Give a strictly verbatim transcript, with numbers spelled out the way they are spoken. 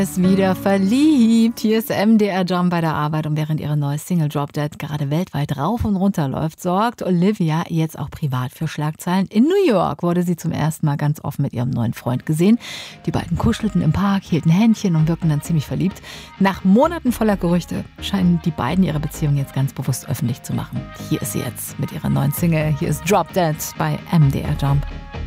Ist wieder verliebt. Hier ist M D R Jump bei der Arbeit und während ihre neue Single Drop Dead gerade weltweit rauf und runter läuft, sorgt Olivia jetzt auch privat für Schlagzeilen. In New York wurde sie zum ersten Mal ganz offen mit ihrem neuen Freund gesehen. Die beiden kuschelten im Park, hielten Händchen und wirkten dann ziemlich verliebt. Nach Monaten voller Gerüchte scheinen die beiden ihre Beziehung jetzt ganz bewusst öffentlich zu machen. Hier ist sie jetzt mit ihrer neuen Single. Hier ist Drop Dead bei M D R Jump.